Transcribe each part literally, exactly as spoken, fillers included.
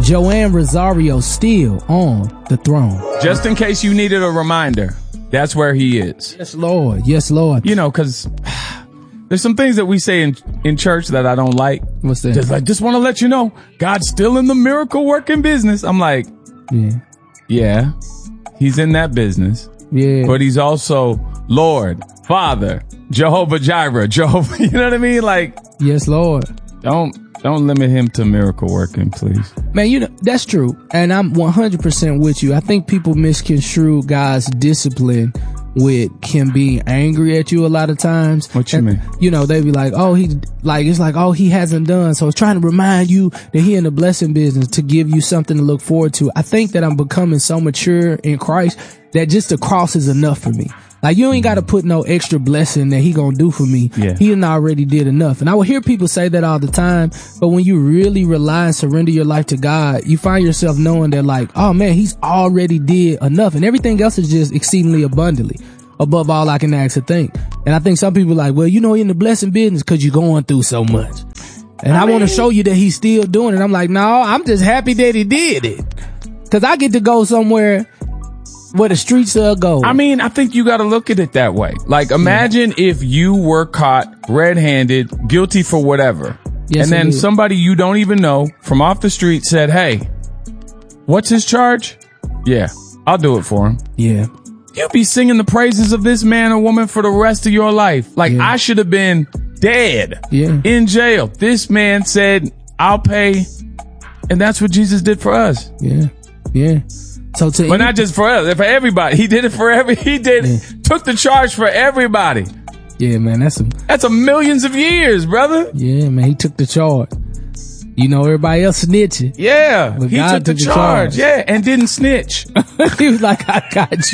Joanne Rosario still on the throne. Just in case you needed a reminder, that's where he is. Yes, Lord. Yes, Lord. You know, because there's some things that we say in, in church that I don't like. What's that? Just, I just want to let you know, God's still in the miracle working business. I'm like, yeah, yeah, he's in that business. Yeah. But he's also Lord, Father, Jehovah Jireh, Jehovah. You know what I mean? Like, yes, Lord. Don't don't limit him to miracle working, please. Man, you know, that's true. And I'm one hundred percent with you. I think people misconstrue God's discipline with him being angry at you a lot of times. What you and, mean? You know, they be like, oh, he, like, it's like, oh, he hasn't done. So it's trying to remind you that he in the blessing business to give you something to look forward to. I think that I'm becoming so mature in Christ that just the cross is enough for me. Like, you ain't got to put no extra blessing that he gonna do for me. Yeah. He done already did enough. And I will hear people say that all the time, but when you really rely and surrender your life to God, you find yourself knowing that, like, oh man, he's already did enough, and everything else is just exceedingly abundantly above all I can ask or think. And I think some people are like, well, you know, in the blessing business because you're going through so much. And I, I mean, want to show you that he's still doing it. I'm like, no, I'm just happy that he did it. Cause I get to go somewhere where the streets are gold. I mean, I think you got to look at it that way. Like, imagine yeah. if you were caught red-handed, guilty for whatever. Yes, and then indeed. somebody you don't even know from off the street said, hey, what's his charge? Yeah, I'll do it for him. Yeah. You'll be singing the praises of this man or woman for the rest of your life. Like, yeah. I should have been dead yeah. in jail. This man said, I'll pay. And that's what Jesus did for us. Yeah. Yeah. So to but any- not just for us, for everybody. He did it for every, he did, yeah. took the charge for everybody. Yeah, man, that's a, that's a millions of years, brother. Yeah, man, he took the charge. You know, everybody else snitching. Yeah, but he God took the took charge. The charge. Yeah, and didn't snitch. He was like, I got you.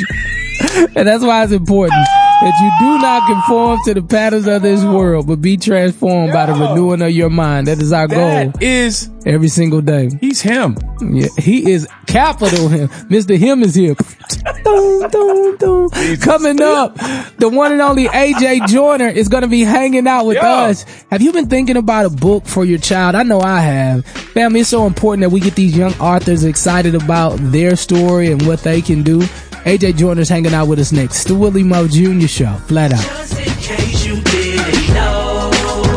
And that's why it's important that you do not conform to the patterns of this world, but be transformed Yo, by the renewing of your mind. That is our that goal. Is every single day. He's him. Yeah, he is capital him. Mister Him is here. dun, dun, dun. Coming up, the one and only A J Joyner is going to be hanging out with Yo. us. Have you been thinking about a book for your child? I know I have. Family, it's so important that we get these young authors excited about their story and what they can do. A J Joyner's hanging out with us next. The Willie Moe Junior Show. Flat out. Just in case you didn't know,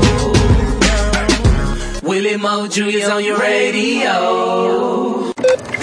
Willie Moe Junior's on your radio.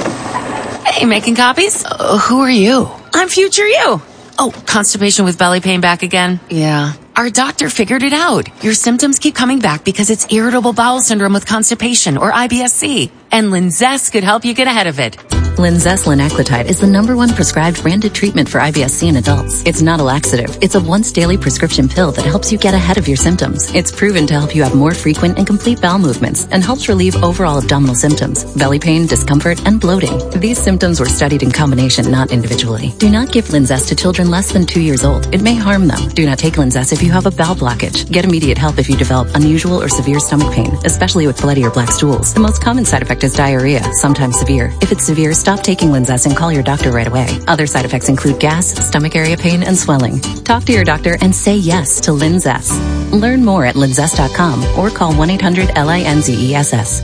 Hey, making copies? Uh, who are you? I'm future you. Oh, constipation with belly pain back again? Yeah. Our doctor figured it out. Your symptoms keep coming back because it's irritable bowel syndrome with constipation, or I B S C. And Linzess could help you get ahead of it. Linzess linaclotide is the number one prescribed branded treatment for I B S C in adults. It's not a laxative. It's a once daily prescription pill that helps you get ahead of your symptoms. It's proven to help you have more frequent and complete bowel movements and helps relieve overall abdominal symptoms, belly pain, discomfort, and bloating. These symptoms were studied in combination, not individually. Do not give Linzess to children less than two years old. It may harm them. Do not take Linzess if you have a bowel blockage. Get immediate help if you develop unusual or severe stomach pain, especially with bloody or black stools. The most common side effect is diarrhea, sometimes severe. If it's severe, stop taking Linzess and call your doctor right away. Other side effects include gas, stomach area pain, and swelling. Talk to your doctor and say yes to Linzess. Learn more at linzess dot com or call one eight hundred L I N Z E S S.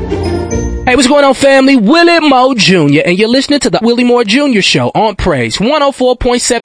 Hey, what's going on, family? Willie Moe Junior, and you're listening to the Willie Moe Junior Show on Praise one oh four point seven.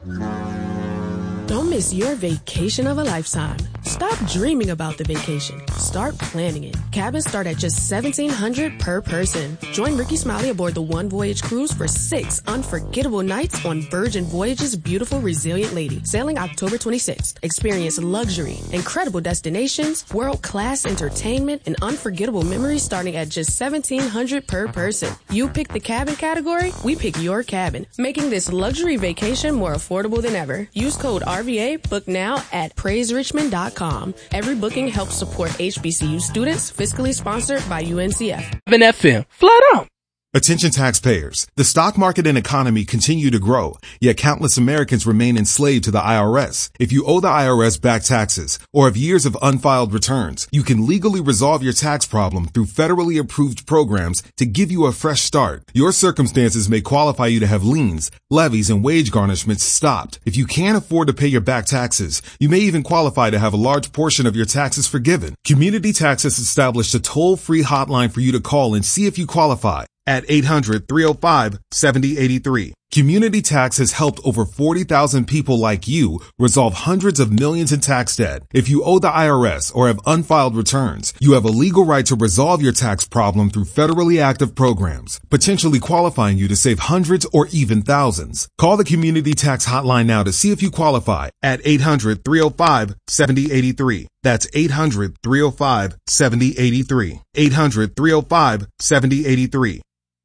Don't miss your vacation of a lifetime. Stop dreaming about the vacation. Start planning it. Cabins start at just seventeen hundred dollars per person. Join Ricky Smiley aboard the One Voyage Cruise for six unforgettable nights on Virgin Voyage's beautiful Resilient Lady, sailing October twenty-sixth. Experience luxury, incredible destinations, world-class entertainment, and unforgettable memories starting at just seventeen hundred dollars per person. You pick the cabin category, we pick your cabin, making this luxury vacation more affordable than ever. Use code R V A, book now at praise richmond dot com. Every booking helps support H B C U students, fiscally sponsored by U N C F. F M, flat out. Attention taxpayers. The stock market and economy continue to grow, yet countless Americans remain enslaved to the I R S. If you owe the I R S back taxes or have years of unfiled returns, you can legally resolve your tax problem through federally approved programs to give you a fresh start. Your circumstances may qualify you to have liens, levies, and wage garnishments stopped. If you can't afford to pay your back taxes, you may even qualify to have a large portion of your taxes forgiven. Community Tax has established a toll-free hotline for you to call and see if you qualify. at eight hundred, three oh five, seven oh eight three. Community Tax has helped over forty thousand people like you resolve hundreds of millions in tax debt. If you owe the I R S or have unfiled returns, you have a legal right to resolve your tax problem through federally active programs, potentially qualifying you to save hundreds or even thousands. Call the Community Tax Hotline now to see if you qualify at eight hundred, three oh five, seven oh eight three. That's eight hundred, three oh five, seven oh eight three. eight hundred, three oh five, seven oh eight three.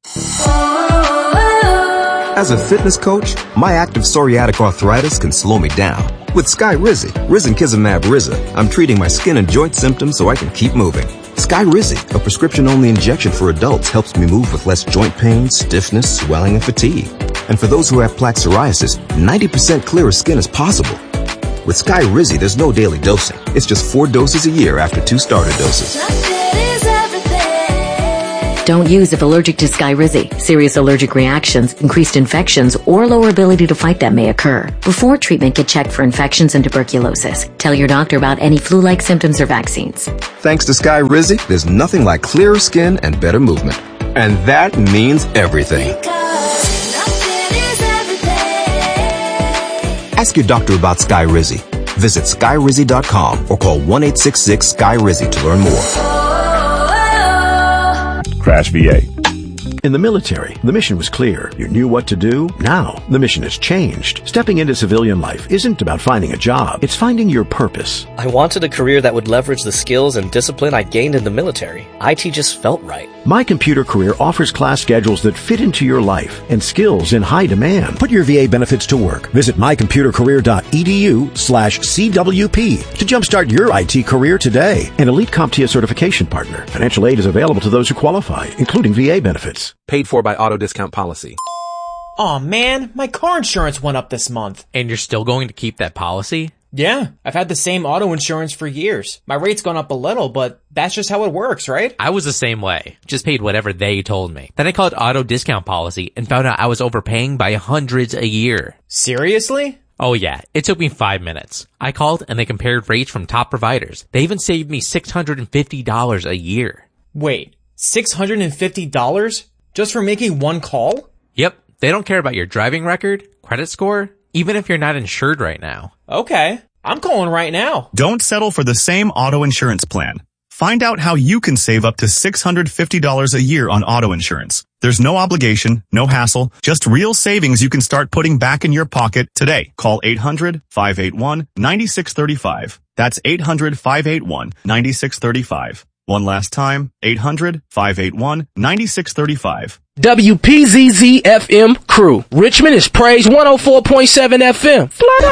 As a fitness coach, my active psoriatic arthritis can slow me down. With Skyrizi, Risankizumab Riza, I'm treating my skin and joint symptoms so I can keep moving. Skyrizi, a prescription-only injection for adults, helps me move with less joint pain, stiffness, swelling, and fatigue. And for those who have plaque psoriasis, ninety percent clearer skin is possible. With Skyrizi, there's no daily dosing. It's just four doses a year after two starter doses. Don't use if allergic to Skyrizi. Serious allergic reactions, increased infections, or lower ability to fight them may occur. Before treatment, get checked for infections and tuberculosis. Tell your doctor about any flu-like symptoms or vaccines. Thanks to Skyrizi, there's nothing like clearer skin and better movement. And that means everything. Ask your doctor about Skyrizi. Visit Skyrizi dot com or call one eight six six Sky Rizi to learn more. Crash V A. In the military, the mission was clear. You knew what to do. Now, the mission has changed. Stepping into civilian life isn't about finding a job. It's finding your purpose. I wanted a career that would leverage the skills and discipline I gained in the military. I T just felt right. My Computer Career offers class schedules that fit into your life and skills in high demand. Put your V A benefits to work. Visit my computer career dot e d u slash C W P to jumpstart your I T career today. An Elite CompTIA certification partner. Financial aid is available to those who qualify, including V A benefits. Paid for by Auto Discount Policy. Aw, man, my car insurance went up this month. And you're still going to keep that policy? Yeah, I've had the same auto insurance for years. My rate's gone up a little, but that's just how it works, right? I was the same way. Just paid whatever they told me. Then I called Auto Discount Policy and found out I was overpaying by hundreds a year. Seriously? Oh yeah, it took me five minutes. I called and they compared rates from top providers. They even saved me six hundred fifty dollars a year. Wait, six hundred fifty dollars? Just for making one call? Yep. They don't care about your driving record, credit score, even if you're not insured right now. Okay. I'm calling right now. Don't settle for the same auto insurance plan. Find out how you can save up to six hundred fifty dollars a year on auto insurance. There's no obligation, no hassle, just real savings you can start putting back in your pocket today. Call eight hundred, five eight one, nine six three five. That's eight hundred, five eight one, nine six three five. One last time, eight hundred, five eight one, nine six three five. W P Z Z F M crew. Richmond is Praise one oh four point seven F M. Flat out.